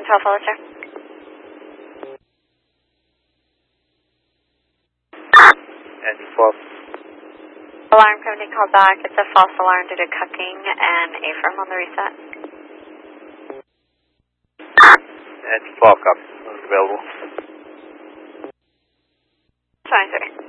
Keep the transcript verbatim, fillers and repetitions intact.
twelve, follow, sir. And twelve. Alarm company called back. It's a false alarm due to cucking and A-firm on the reset. And twelve, copy. Available. Fine, sir.